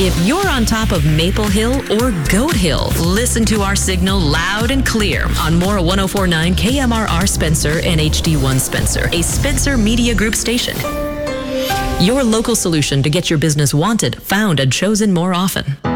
If you're on top of Maple Hill or Goat Hill, listen to our signal loud and clear on Mora 104.9 KMRR Spencer and HD1 Spencer, a Spencer Media Group station. Your local solution to get your business wanted, found, and chosen more often.